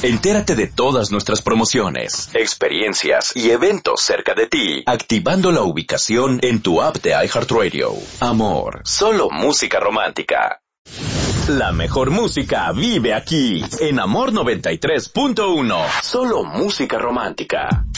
Entérate de todas nuestras promociones, experiencias y eventos cerca de ti, activando la ubicación en tu app de iHeartRadio. Amor, solo música romántica. La mejor música vive aquí, en Amor 93.1. Solo música romántica.